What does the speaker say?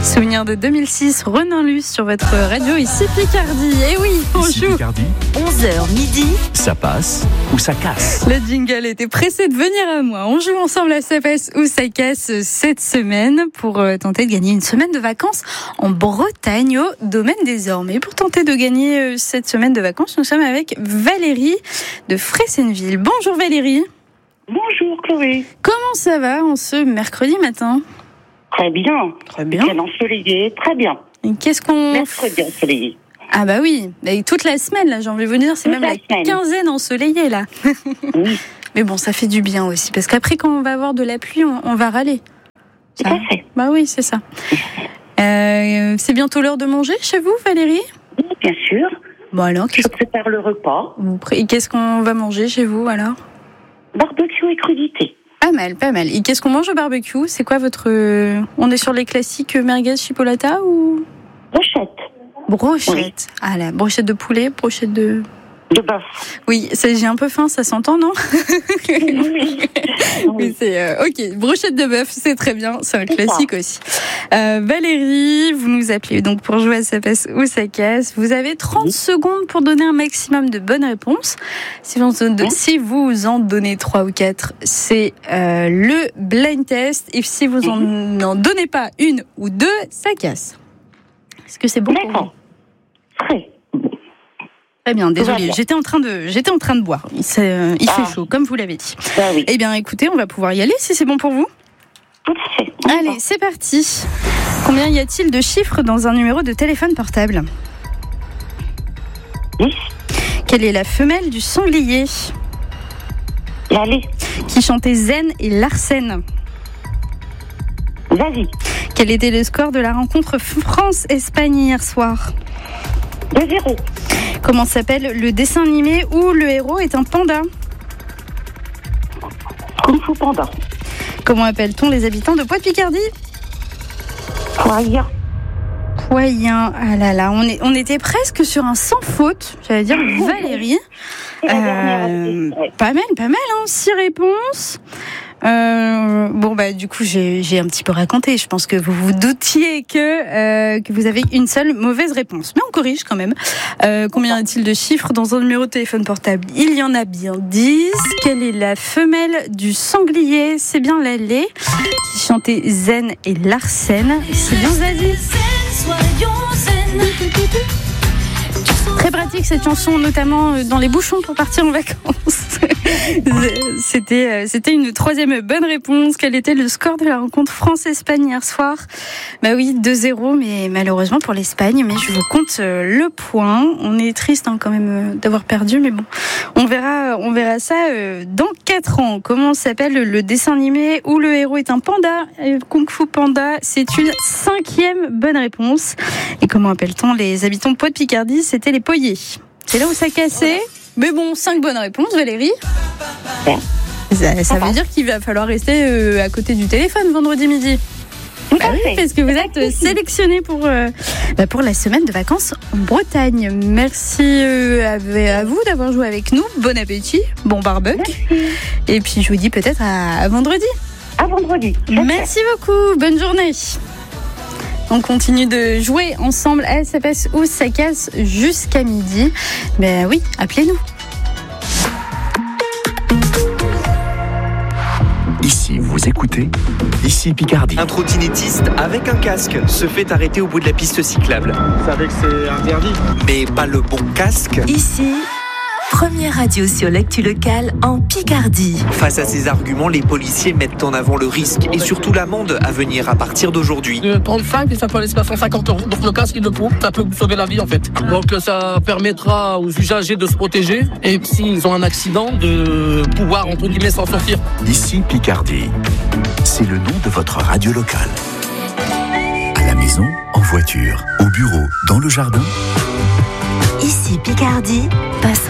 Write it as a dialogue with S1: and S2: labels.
S1: Souvenir de 2006, Renan Luce sur votre radio, ici Picardie. Et oui, on
S2: Ici
S1: joue.
S2: Picardie,
S3: 11h midi.
S2: ça passe ou ça casse.
S1: Le jingle était pressé de venir à moi. On joue ensemble à Ça passe ou ça casse cette semaine pour tenter de gagner une semaine de vacances en Bretagne au domaine des Ormes. Et pour tenter de gagner cette semaine de vacances, nous sommes avec Valérie de Fressenville. Bonjour Valérie.
S4: Bonjour Chloé.
S1: Comment ça va en ce mercredi matin ?
S4: Très bien.
S1: Très bien.
S4: Bien ensoleillé, très bien.
S1: Et qu'est-ce qu'on...
S4: Mercredi ensoleillé.
S1: Ah bah oui, et toute la semaine là, j'ai envie de vous dire, c'est
S4: Toute
S1: même
S4: la
S1: la
S4: semaine.
S1: quinzaine ensoleillée là.
S4: Oui,
S1: Mais bon, ça fait du bien aussi, parce qu'après quand on va avoir de la pluie, on va râler.
S4: tout à fait.
S1: Bah oui, c'est ça. C'est bientôt l'heure de manger chez vous, Valérie ?
S4: Oui, bien sûr.
S1: Bon alors,
S4: Je prépare le repas.
S1: qu'est-ce qu'on va manger chez vous alors ?
S4: Barbecue et crudité.
S1: Pas mal, pas mal. Et qu'est-ce qu'on mange au barbecue ? C'est quoi votre... On est sur les classiques merguez chipolata ou...
S4: Brochette
S1: Brochette.
S4: Oui.
S1: Ah la brochette de poulet, brochette de...
S4: de bœuf.
S1: Oui, j'ai un peu faim, ça s'entend, non ?
S4: Oui.
S1: Oui, c'est ok. Brochette de bœuf, c'est très bien, c'est un classique aussi. Valérie, vous nous appelez donc pour jouer à Ça passe ou ça casse. Vous avez 30 secondes pour donner un maximum de bonnes réponses. Si vous en donnez 3 ou 4, c'est le blind test. Et si vous n'en donnez pas une ou deux, ça casse. Est-ce que c'est bon pour vous ?
S4: D'accord. Très.
S1: Très bien, désolée,
S4: Tout va bien.
S1: j'étais en train de boire. Il fait chaud, comme vous l'avez dit.
S4: Bah oui,
S1: Eh bien, écoutez, on va pouvoir y aller si c'est bon pour vous.
S4: tout à fait.
S1: Allez, c'est parti. Combien y a-t-il de chiffres dans un numéro de téléphone portable ?
S4: 10.
S1: Quelle est la femelle du sanglier
S4: L'allée.
S1: qui chantait Zen et Larsen ?
S4: Vas-y.
S1: Quel était le score de la rencontre France-Espagne hier soir ?
S4: 2-0.
S1: Comment s'appelle le dessin animé où le héros est un panda ?
S4: Kung Fu Panda.
S1: Comment appelle-t-on les habitants de Poix-de-Picardie ?
S4: Poirier.
S1: Poyen, ah là là, on était presque sur un sans faute, j'allais dire Valérie.
S4: C'est la dernière. Ouais.
S1: Pas mal, hein, 6 réponses. Bon bah du coup j'ai un petit peu raconté. Je pense que vous vous doutiez que vous avez une seule mauvaise réponse, mais on corrige quand même. Combien y a-t-il de chiffres dans un numéro de téléphone portable ? Il y en a bien 10. Quelle est la femelle du sanglier ? C'est bien Lallé qui chantait Zen et Larsen. C'est bien Zazie. Très pratique cette chanson, notamment dans les bouchons pour partir en vacances. C'était une troisième bonne réponse. Quel était le score de la rencontre France-Espagne hier soir ? Bah oui, 2-0, mais malheureusement pour l'Espagne. Mais je vous compte le point. On est triste quand même d'avoir perdu, mais bon, on verra ça dans 4 ans. Comment s'appelle le dessin animé où le héros est un panda ? Kung Fu Panda. C'est une 5e bonne réponse. Et comment appelle-t-on les habitants de Poix-de-Picardie ? C'était les Poyers. C'est là où ça cassait. Mais bon, 5 bonnes réponses, Valérie. Ça veut dire qu'il va falloir rester à côté du téléphone vendredi midi.
S4: Tout
S1: Bah
S4: à
S1: oui,
S4: fait.
S1: parce que vous êtes sélectionné pour la semaine de vacances en Bretagne. Merci à vous d'avoir joué avec nous. Bon appétit, bon barbecue. Et puis je vous dis peut-être à vendredi.
S4: À vendredi.
S1: Merci beaucoup, bonne journée. On continue de jouer ensemble à Ça passe ou ça casse jusqu'à midi. Ben oui, appelez-nous.
S2: Ici, vous écoutez Ici Picardie.
S5: Un trottinettiste avec un casque se fait arrêter au bout de la piste cyclable.
S6: Vous savez que c'est interdit.
S5: Mais pas le bon casque.
S3: Ici, première radio sur l'actu locale en Picardie.
S5: Face à ces arguments, les policiers mettent en avant le risque et surtout l'amende à venir à partir d'aujourd'hui.
S6: De 35 et ça peut aller jusqu'à 150 €. Donc le casque il le faut, ça peut vous sauver la vie en fait. Donc ça permettra aux usagers de se protéger et s'ils ont un accident de pouvoir entre guillemets s'en sortir.
S2: Ici Picardie. C'est le nom de votre radio locale. À la maison, en voiture, au bureau, dans le jardin.
S3: Ici Picardie, passe